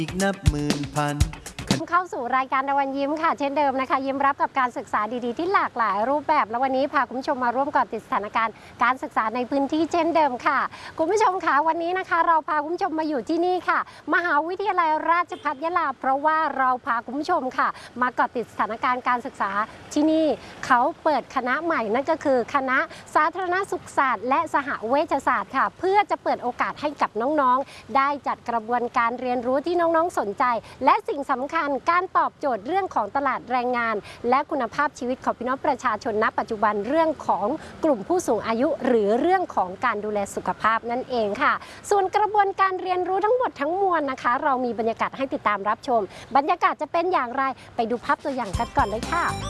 อีกนับหมื่นพันเข้าสู่รายการตะวันยิ้มค่ะเช่นเดิมนะคะยิ้มรับกับการศึกษาดีๆที่หลากหลายรูปแบบแล้ววันนี้พาคุณผู้ชมมาร่วมเกาะติดสถานการณ์การศึกษาในพื้นที่เช่นเดิมค่ะคุณผู้ชมคะวันนี้นะคะเราพาคุณผู้ชมมาอยู่ที่นี่ค่ะมหาวิทยาลัยราชภัฏยะลาเพราะว่าเราพาคุณผู้ชมค่ะมาเกาะติดสถานการณ์การศึกษาที่นี่เขาเปิดคณะใหม่นั่นก็คือคณะสาธารณสุขศาสตร์และสหเวชศาสตร์ค่ะเพื่อจะเปิดโอกาสให้กับน้องๆได้จัดกระบวนการเรียนรู้ที่น้องๆสนใจและสิ่งสำคัญการตอบโจทย์เรื่องของตลาดแรงงานและคุณภาพชีวิตของพี่น้องประชาชนณปัจจุบันเรื่องของกลุ่มผู้สูงอายุหรือเรื่องของการดูแลสุขภาพนั่นเองค่ะส่วนกระบวนการเรียนรู้ทั้งหมดทั้งมวลนะคะเรามีบรรยากาศให้ติดตามรับชมบรรยากาศจะเป็นอย่างไรไปดูภาพตัวอย่างกันก่อนเลยค่ะ